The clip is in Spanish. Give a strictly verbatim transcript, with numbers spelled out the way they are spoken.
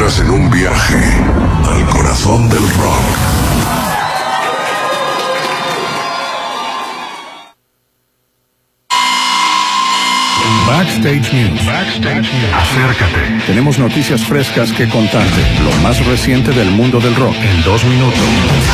encuentras en un viaje al corazón del rock. Backstage News. Backstage News. Acércate. Tenemos noticias frescas que contarte. Lo más reciente del mundo del rock en dos minutos.